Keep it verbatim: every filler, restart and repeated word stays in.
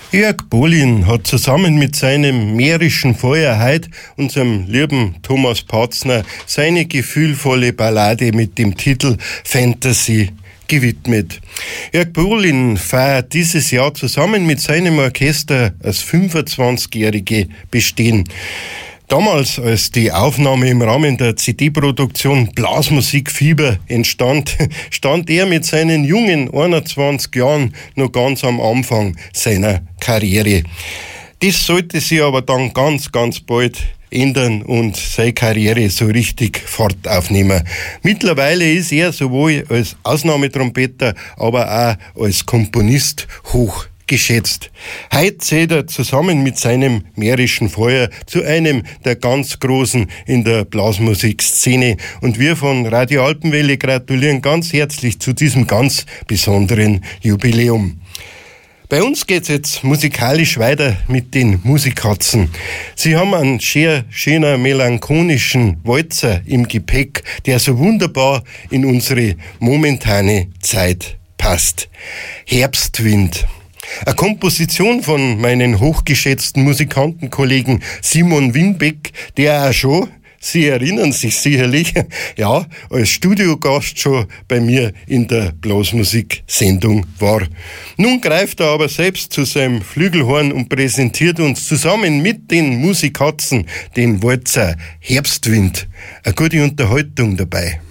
Jörg Bolin hat zusammen mit seinem mährischen Feuer heut unserem lieben Thomas Patzner seine gefühlvolle Ballade mit dem Titel Fantasy gewidmet. Jörg Bolin feiert dieses Jahr zusammen mit seinem Orchester das fünfundzwanzigjährige Bestehen. Damals, als die Aufnahme im Rahmen der C D-Produktion Blasmusik Fieber entstand, stand er mit seinen jungen einundzwanzig Jahren noch ganz am Anfang seiner Karriere. Das sollte sich aber dann ganz, ganz bald ändern und seine Karriere so richtig Fahrt aufnehmen. Mittlerweile ist er sowohl als Ausnahmetrompeter, aber auch als Komponist hoch geschätzt. Heute zählt er zusammen mit seinem mährischen Feuer zu einem der ganz Großen in der Blasmusikszene und wir von Radio Alpenwelle gratulieren ganz herzlich zu diesem ganz besonderen Jubiläum. Bei uns geht's jetzt musikalisch weiter mit den Musikatzen. Sie haben einen sehr schöner melancholischen Walzer im Gepäck, der so wunderbar in unsere momentane Zeit passt. Herbstwind. Eine Komposition von meinen hochgeschätzten Musikantenkollegen Simon Winbeck, der auch schon, Sie erinnern sich sicherlich, ja, als Studiogast schon bei mir in der Blasmusik-Sendung war. Nun greift er aber selbst zu seinem Flügelhorn und präsentiert uns zusammen mit den Musikatzen den Walzer Herbstwind. Eine gute Unterhaltung dabei.